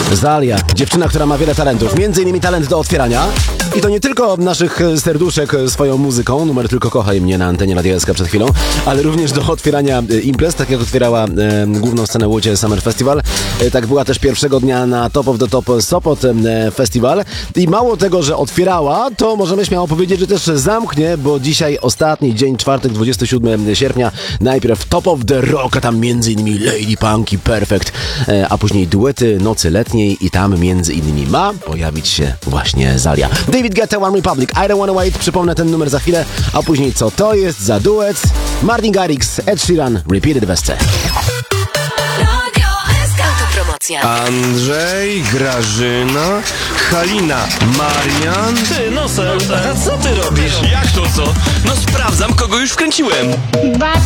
Zalia, dziewczyna, która ma wiele talentów, między innymi talent do otwierania. I to nie tylko naszych serduszek swoją muzyką, numer Tylko kochaj mnie na antenie Radia SK przed chwilą, ale również do otwierania imprez, tak jak otwierała główną scenę Łodzie Summer Festival. Tak była też pierwszego dnia na Top of the Top Sopot Festival. I mało tego, że otwierała, to możemy śmiało powiedzieć, że też zamknie, bo dzisiaj ostatni dzień, czwartek, 27 sierpnia, najpierw Top of the Rock, a tam między innymi Lady Punk i Perfect, a później duety Nocy Letniej i tam między innymi ma pojawić się właśnie Zalia. David Guetta, One Republic, I Don't Wanna Wait, przypomnę ten numer za chwilę, a później co to jest za duet? Martin Garrix, Ed Sheeran, Repeated Weste. Autopromocja. Andrzej, Grażyna, Halina, Marian. Ty, Nosem, a co ty robisz? Jak to co? No sprawdzam, kogo już wkręciłem. But